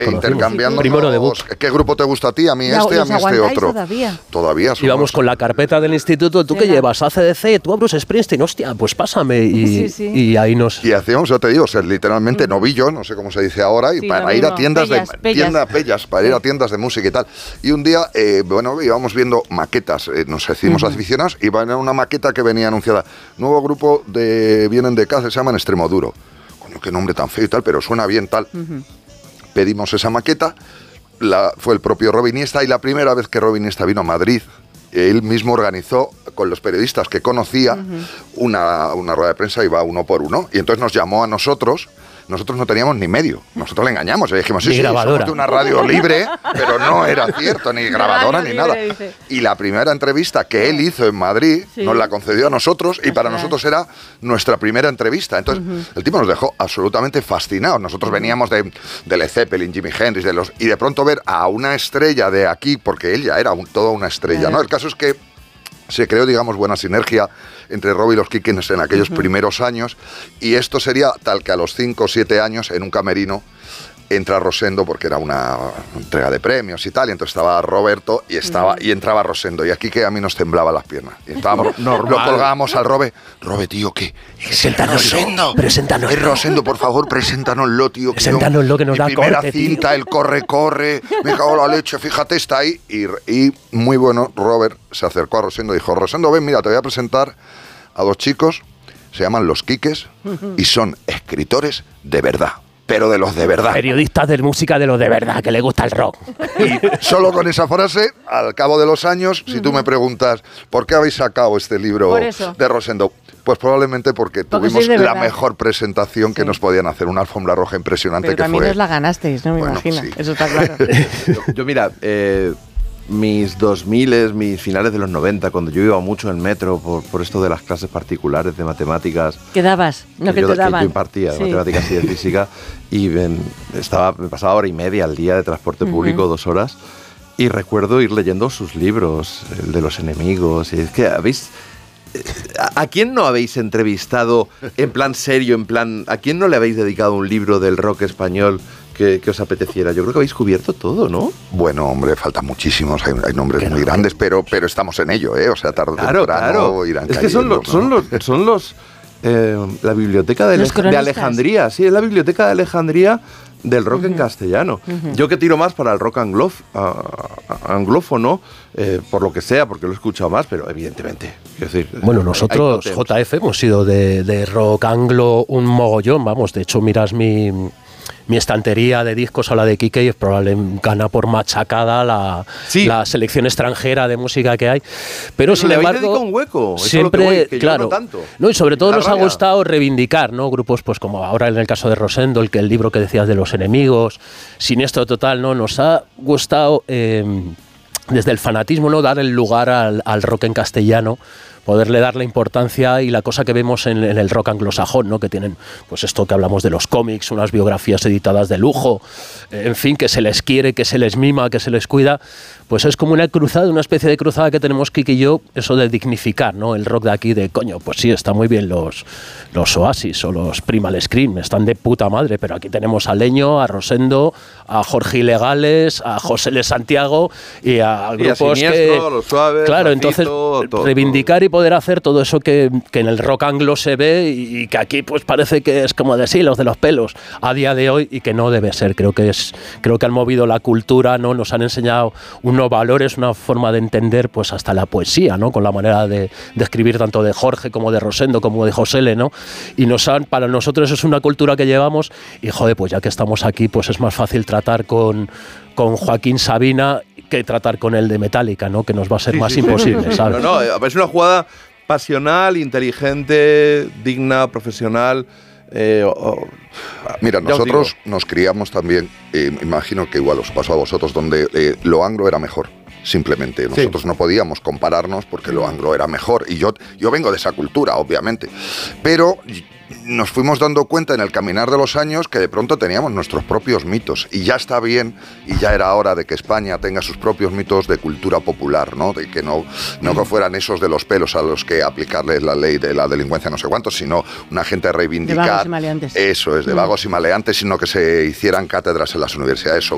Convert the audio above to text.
intercambiando. Primero debut. ¿Qué grupo te gusta a ti? A mí a mí este otro. Todavía. Íbamos con la carpeta del instituto. ¿Tú qué llevas? ACDC, tú a Bruce Springsteen. Hostia, pues pásame. Y ahí nos... Y hacíamos, ya te digo, ser literalmente novillo, no sé cómo se dice ahora, y para ir a tiendas para ir a tiendas de música y tal. Y un día, íbamos viendo maquetas, nos hicimos aficionados, y iba a una maqueta que venía anunciada. Nuevo grupo vienen de Cáceres, se llaman Extremoduro. Coño, qué nombre tan feo y tal, pero suena bien tal. Pedimos esa maqueta, fue el propio Robin Iniesta, y la primera vez que Robin Iniesta vino a Madrid, él mismo organizó con los periodistas que conocía una rueda de prensa, iba uno por uno, y entonces nos llamó a nosotros. Nosotros no teníamos ni medio, nosotros le engañamos, le dijimos, sí, somos de una radio libre, pero no era cierto, ni grabadora ni nada. Y la primera entrevista que él hizo en Madrid nos la concedió a nosotros, y para nosotros era nuestra primera entrevista. Entonces el tipo nos dejó absolutamente fascinados. Nosotros veníamos de Led Zeppelin, Jimi Hendrix, y de pronto ver a una estrella de aquí, porque él ya era toda una estrella, ¿no? El caso es que se creó, digamos, buena sinergia entre Rob y los Kikens en aquellos primeros años, y esto sería tal que a los 5 o 7 años, en un camerino, entra Rosendo, porque era una entrega de premios y tal, y entonces estaba Roberto y entraba Rosendo, y aquí que a mí nos temblaba las piernas. Y estábamos, lo colgábamos al Robe, tío, ¿qué? Preséntanoslo. Rosendo, por favor, preséntanoslo, tío. Preséntanoslo, que nos da corte, primera cinta, tío. El corre, me cago en la leche, fíjate, está ahí. Y muy bueno, Robert se acercó a Rosendo y dijo, Rosendo, ven, mira, te voy a presentar a 2 chicos, se llaman Los Quiques, y son escritores de verdad. Pero de los de verdad. Periodistas de música de los de verdad, que le gusta el rock. Y solo con esa frase, al cabo de los años, si tú me preguntas, ¿por qué habéis sacado este libro de Rosendo? Pues probablemente porque tuvimos la mejor presentación que nos podían hacer, una alfombra roja impresionante. Pero que también fue... os la ganasteis, ¿no? Me imagino. Sí. Eso está claro. yo mira, mis 2000, mis finales de los 90, cuando yo iba mucho en metro por esto de las clases particulares de matemáticas. ¿Qué dabas? No, que te daban. Que yo impartía, de matemáticas y de física, y me pasaba hora y media al día de transporte público, 2 horas, y recuerdo ir leyendo sus libros, el de los enemigos, y es que ¿a quién no habéis entrevistado en plan serio, ¿a quién no le habéis dedicado un libro del rock español que os apeteciera? Yo creo que habéis cubierto todo, ¿no? Bueno, hombre, faltan muchísimos, hay nombres muy grandes, pero estamos en ello, ¿eh? O sea, tarde o temprano irán cayendo. Es que son los la biblioteca de Alejandría, sí, es la biblioteca de Alejandría del rock en castellano. Yo que tiro más para el rock anglófono, por lo que sea, porque lo he escuchado más, pero evidentemente, quiero decir... Bueno, nosotros, JF, hemos sido de rock anglo un mogollón, vamos, de hecho, miras mi estantería de discos o la de Kike, y probablemente gana por machacada la selección extranjera de música que hay. Pero sin embargo, un hueco. Siempre, claro, no tanto. No, y sobre todo nos ha gustado reivindicar, ¿no? Grupos, pues como ahora en el caso de Rosendo, el libro que decías de los enemigos, Siniestro Total, ¿no? Nos ha gustado desde el fanatismo, ¿no? Dar el lugar al rock en castellano, poderle dar la importancia y la cosa que vemos en el rock anglosajón, ¿no? Que tienen, pues esto que hablamos de los cómics, unas biografías editadas de lujo, en fin, que se les quiere, que se les mima, que se les cuida, pues es como una cruzada, una especie de cruzada que tenemos Kike y yo, eso de dignificar, ¿no? El rock de aquí, de coño, pues sí, está muy bien los Oasis o los Primal Scream, están de puta madre, pero aquí tenemos a Leño, a Rosendo, a Jorge Ilegales, a José L. Santiago y a grupos Los Suaves, claro, entonces reivindicar y poder hacer todo eso que en el rock anglo se ve y que aquí pues parece que es como de los de los pelos a día de hoy, y que no debe ser. Creo que han movido la cultura, ¿no? Nos han enseñado unos valores, una forma de entender, pues hasta la poesía, ¿no? Con la manera de escribir tanto de Jorge como de Rosendo como de José L., ¿no? Y para nosotros es una cultura que llevamos, y joder, pues ya que estamos aquí, pues es más fácil tratar con Joaquín Sabina que tratar con el de Metallica, ¿no? Que nos va a ser más imposible, ¿sabes? No, es una jugada pasional, inteligente, digna, profesional. Mira, nosotros nos criamos también, imagino que igual os pasó a vosotros, donde lo anglo era mejor. Simplemente, nosotros no podíamos compararnos porque lo anglo era mejor, y yo vengo de esa cultura, obviamente, pero nos fuimos dando cuenta en el caminar de los años que de pronto teníamos nuestros propios mitos, y ya está bien, y ya era hora de que España tenga sus propios mitos de cultura popular, ¿no? De que no que fueran esos de los pelos a los que aplicarles la ley de la delincuencia no sé cuántos, sino una gente a reivindicar. De vagos y maleantes. Eso es, de vagos y maleantes, sino que se hicieran cátedras en las universidades sobre